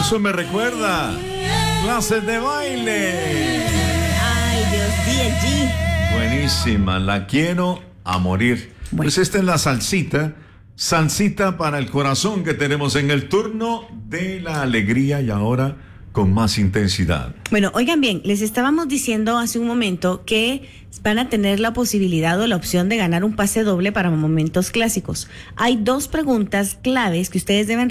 Eso me recuerda. Clases de baile. Ay, Dios, D&G. Buenísima, la quiero a morir. Bueno. Pues esta es la salsita para el corazón que tenemos en el turno de la alegría y ahora con más intensidad. Bueno, oigan bien, les estábamos diciendo hace un momento que van a tener la posibilidad o la opción de ganar un pase doble para momentos clásicos. Hay 2 preguntas claves que ustedes deben